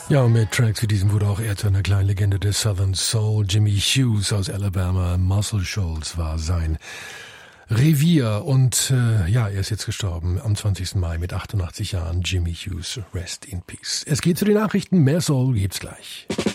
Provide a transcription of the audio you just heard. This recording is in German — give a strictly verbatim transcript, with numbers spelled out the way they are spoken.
Ja, und mit Tracks wie diesem wurde auch er zu einer kleinen Legende des Southern Soul. Jimmy Hughes aus Alabama, Muscle Shoals war sein Revier. Und äh, ja, er ist jetzt gestorben am zwanzigsten Mai mit achtundachtzig Jahren. Jimmy Hughes, rest in peace. Es geht zu den Nachrichten. Mehr Soul gibt's gleich.